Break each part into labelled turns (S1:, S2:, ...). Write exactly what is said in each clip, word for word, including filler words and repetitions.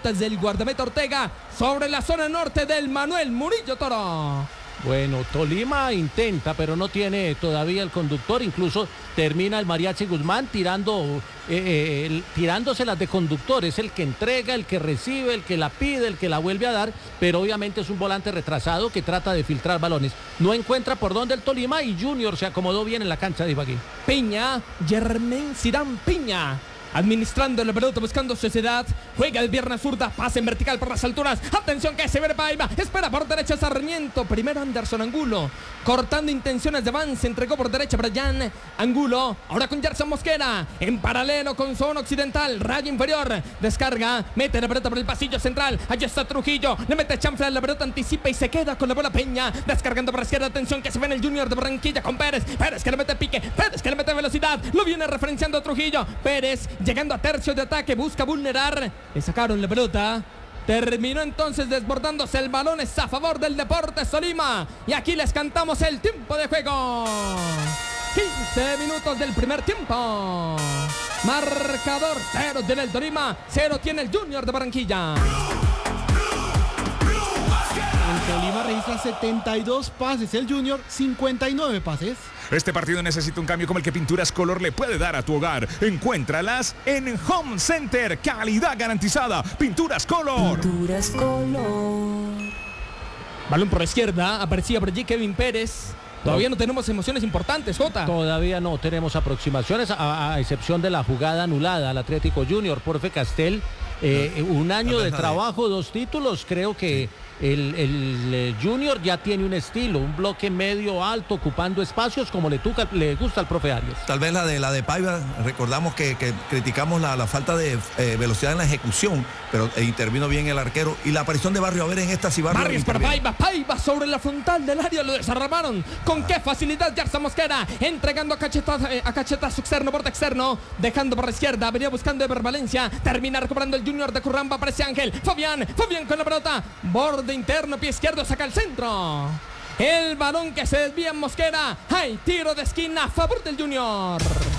S1: pelota es del guardameta Ortega sobre la zona norte del Manuel Murillo Toro.
S2: Bueno, Tolima intenta, pero no tiene todavía el conductor. Incluso termina el Mariachi Guzmán tirando, eh, eh, el, tirándoselas de conductor. Es el que entrega, el que recibe, el que la pide, el que la vuelve a dar. Pero obviamente es un volante retrasado que trata de filtrar balones. No encuentra por dónde el Tolima y Junior se acomodó bien en la cancha de Ibagué.
S1: Piña, Germán Zidane Piña. Administrando la pelota, buscando sociedad. Juega el viernes zurda, pase en vertical por las alturas. Atención que se ve Paiva. Espera por derecha Sarmiento. Primero Anderson Angulo. Cortando intenciones de avance. Entregó por derecha Brian Angulo. Ahora con Gerson Mosquera. En paralelo con zona occidental. Raya inferior. Descarga. Mete la pelota por el pasillo central. Allá está Trujillo. Le mete chanfla. La pelota anticipa y se queda con la bola Peña. Descargando por la izquierda. Atención que se ve en el Junior de Barranquilla con Pérez. Pérez que le mete pique. Pérez que le mete velocidad. Lo viene referenciando Trujillo. Pérez. Llegando a tercio de ataque, busca vulnerar. Le sacaron la pelota. Terminó entonces desbordándose el balón. Es a favor del Deportes Tolima. Y aquí les cantamos el tiempo de juego. quince minutos del primer tiempo. Marcador cero tiene el Tolima, cero tiene el Junior de Barranquilla.
S3: El Tolima registra setenta y dos pases, el Junior cincuenta y nueve pases.
S4: Este partido necesita un cambio como el que Pinturas Color le puede dar a tu hogar. Encuéntralas en Home Center. Calidad garantizada. Pinturas Color.
S5: Pinturas Color.
S1: Balón por la izquierda. Aparecía por allí Kevin Pérez. Todavía no tenemos emociones importantes, Jota.
S2: Todavía no tenemos aproximaciones, a, a excepción de la jugada anulada al Atlético Junior. Porfe Castel, eh, un año de trabajo, dos títulos. Creo que el, el, el Junior ya tiene un estilo, un bloque medio alto, ocupando espacios como le, tuca, le gusta al profe Arias.
S6: Tal vez la de la de Paiva, recordamos que, que criticamos la, la falta de eh, velocidad en la ejecución, pero eh, intervino bien el arquero. Y la aparición de Barrio, a ver en esta si Barrio.
S1: Barrios para Paiva, Paiva sobre la frontal del área, lo desarmaron. Con qué facilidad Gerson Mosquera, entregando a cachetazo, eh, a cachetazo externo, borde externo, dejando por la izquierda, venía buscando Ever Valencia, termina recuperando el Junior de Curramba, aparece Ángel, Fabián, Fabián con la pelota, borde interno, pie izquierdo, saca el centro. El balón que se desvía en Mosquera, hay tiro de esquina a favor del Junior.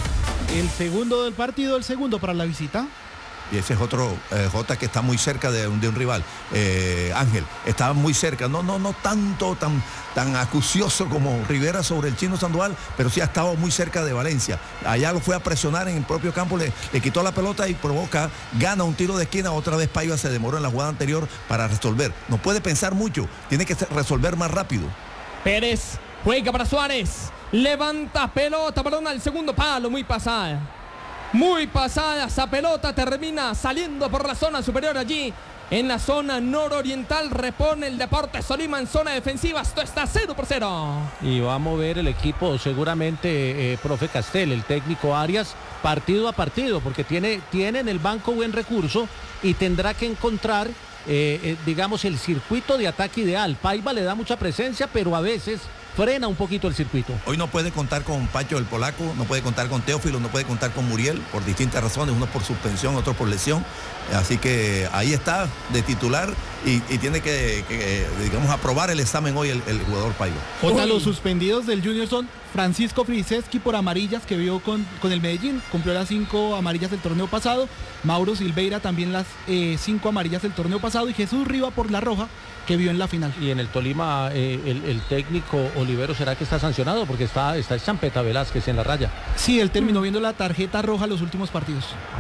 S3: El segundo del partido, el segundo para la visita.
S6: Y ese es otro eh, Jota que está muy cerca de, de un rival. Eh, Ángel, estaba muy cerca, no, no, no tanto, tan, tan acucioso como Rivera sobre el Chino Sandoval, pero sí ha estado muy cerca de Valencia. Allá lo fue a presionar en el propio campo, le, le quitó la pelota y provoca, gana un tiro de esquina. Otra vez Paiva se demoró en la jugada anterior para resolver. No puede pensar mucho, tiene que resolver más rápido.
S1: Pérez juega para Suárez, levanta pelota, balón al segundo palo, muy pasada. Muy pasada esa pelota, termina saliendo por la zona superior allí. En la zona nororiental repone el Deportes Tolima en zona defensiva. Esto está cero por cero.
S2: Y va a mover el equipo seguramente, eh, profe Castel, el técnico Arias, partido a partido, porque tiene, tiene en el banco buen recurso y tendrá que encontrar, eh, eh, digamos, el circuito de ataque ideal. Paiva le da mucha presencia, pero a veces frena un poquito el circuito.
S6: Hoy no puede contar con Pacho el Polaco, no puede contar con Teófilo, no puede contar con Muriel por distintas razones, uno por suspensión, otro por lesión. Así que ahí está de titular y, y tiene que, que, digamos, aprobar el examen hoy el, el jugador Paiva.
S3: Jota, los suspendidos del Junior son Francisco Friseski por amarillas, que vio con, con el Medellín, cumplió las cinco amarillas del torneo pasado. Mauro Silveira también las eh, cinco amarillas del torneo pasado, y Jesús Riva por la roja, que vio en la final.
S2: Y en el Tolima, eh, el, el técnico Olivero, ¿será que está sancionado? Porque está, está Champeta Velázquez en la raya.
S3: Sí, él terminó viendo la tarjeta roja los últimos partidos.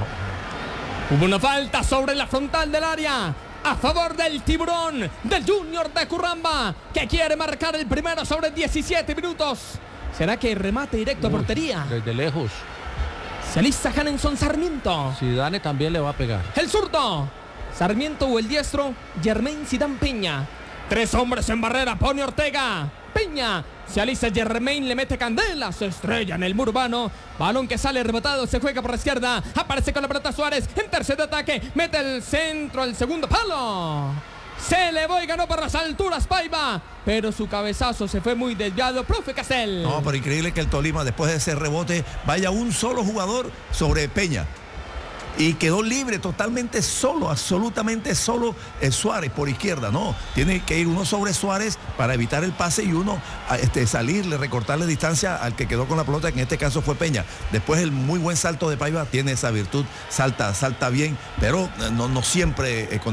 S1: Hubo una falta sobre la frontal del área a favor del Tiburón, del Junior de Curramba, que quiere marcar el primero sobre diecisiete minutos. ¿Será que remate directo a portería?
S2: Desde lejos.
S1: Se alista Hanenson Sarmiento.
S2: Zidane también le va a pegar.
S1: El zurdo. Sarmiento o el diestro, Germán Zidane Peña. Tres hombres en barrera, pone Ortega. Peña, se alisa Germain, le mete candela, se estrella en el muro urbano. Balón que sale rebotado, se juega por la izquierda. Aparece con la pelota Suárez, en tercer de ataque, mete el centro, el segundo palo. Se elevó y ganó por las alturas Paiva, pero su cabezazo se fue muy desviado, profe Castel.
S6: No, pero increíble que el Tolima, después de ese rebote, vaya un solo jugador sobre Peña. Y quedó libre, totalmente solo, absolutamente solo el Suárez por izquierda. No, tiene que ir uno sobre Suárez para evitar el pase y uno a este, salirle, recortarle distancia al que quedó con la pelota, que en este caso fue Peña. Después el muy buen salto de Paiva tiene esa virtud, salta, salta bien, pero no, no siempre eh, con